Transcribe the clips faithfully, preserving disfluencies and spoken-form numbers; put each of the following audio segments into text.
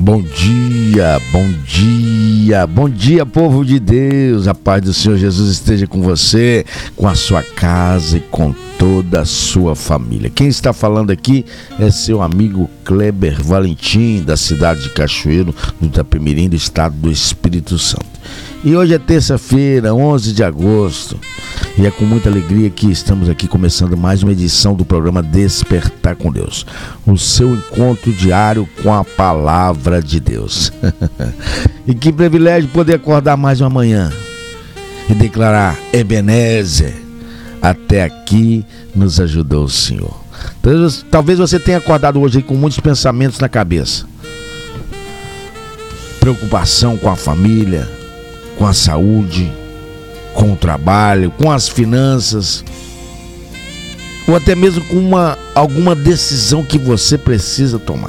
Bom dia, bom dia, bom dia, povo de Deus. A paz do Senhor Jesus esteja com você, com a sua casa e com toda a sua família. Quem está falando aqui é seu amigo Kleber Valentim, da cidade de Cachoeiro, do Itapemirim, do estado do Espírito Santo. E hoje é terça-feira, onze de agosto, e é com muita alegria que estamos aqui começando mais uma edição do programa Despertar com Deus, o seu encontro diário com a Palavra de Deus. E que privilégio poder acordar mais uma manhã e declarar: Ebenezer, até aqui nos ajudou o Senhor. Talvez você tenha acordado hoje aí com muitos pensamentos na cabeça, preocupação com a família, com a saúde, com o trabalho, com as finanças, ou até mesmo com uma, alguma decisão que você precisa tomar.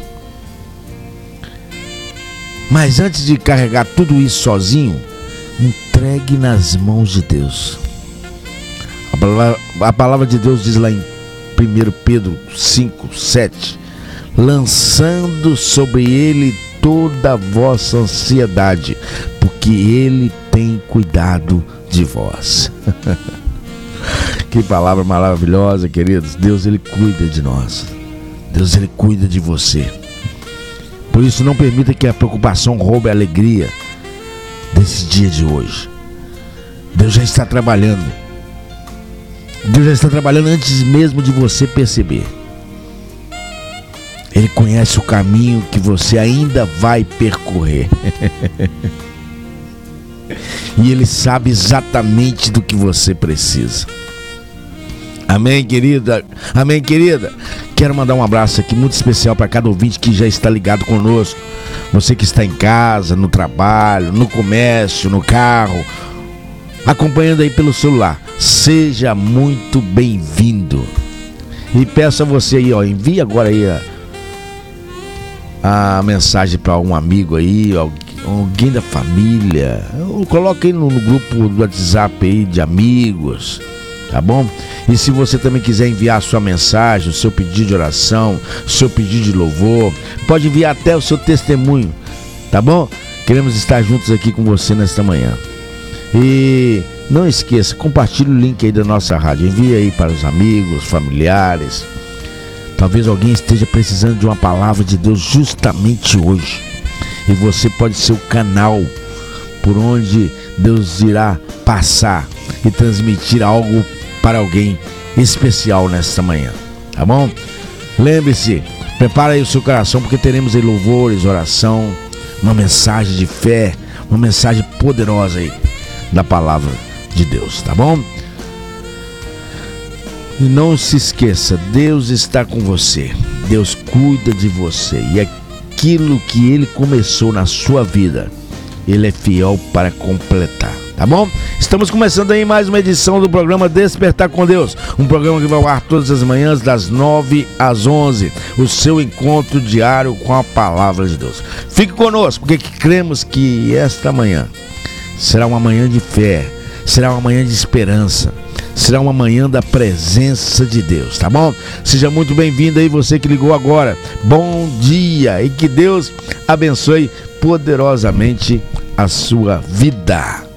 Mas antes de carregar tudo isso sozinho, entregue nas mãos de Deus. A palavra, a palavra de Deus diz lá em primeiro Pedro cinco, sete: lançando sobre ele toda a vossa ansiedade, porque ele tem cuidado de vós. Que palavra maravilhosa, queridos. Deus, ele cuida de nós. Deus, ele cuida de você. Por isso, não permita que a preocupação roube a alegria desse dia de hoje. Deus já está trabalhando. Deus já está trabalhando antes mesmo de você perceber. Ele conhece o caminho que você ainda vai percorrer. E Ele sabe exatamente do que você precisa. Amém, querida? Amém, querida? Quero mandar um abraço aqui muito especial para cada ouvinte que já está ligado conosco. Você que está em casa, no trabalho, no comércio, no carro, acompanhando aí pelo celular. Seja muito bem-vindo. E peço a você aí, ó, envie agora aí a a mensagem para um amigo aí, alguém da família, ou coloque aí no, no grupo do WhatsApp aí de amigos, tá bom? E se você também quiser enviar a sua mensagem, o seu pedido de oração, o seu pedido de louvor, pode enviar até o seu testemunho, tá bom? Queremos estar juntos aqui com você nesta manhã. E não esqueça, compartilhe o link aí da nossa rádio, envie aí para os amigos, familiares. Talvez alguém esteja precisando de uma palavra de Deus justamente hoje, e você pode ser o canal por onde Deus irá passar e transmitir algo para alguém especial nesta manhã, tá bom? Lembre-se, prepara aí o seu coração, porque teremos aí louvores, oração, uma mensagem de fé, uma mensagem poderosa aí da palavra de Deus, tá bom? E não se esqueça, Deus está com você, Deus cuida de você, e aquilo que Ele começou na sua vida, Ele é fiel para completar, tá bom? Estamos começando aí mais uma edição do programa Despertar com Deus, um programa que vai ao ar todas as manhãs das nove às onze, o seu encontro diário com a Palavra de Deus. Fique conosco, porque cremos que esta manhã será uma manhã de fé, será uma manhã de esperança, será uma manhã da presença de Deus, tá bom? Seja muito bem-vindo aí, você que ligou agora. Bom dia e que Deus abençoe poderosamente a sua vida.